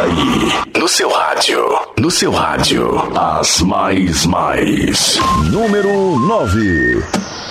aí, no seu rádio, as mais. Número 9.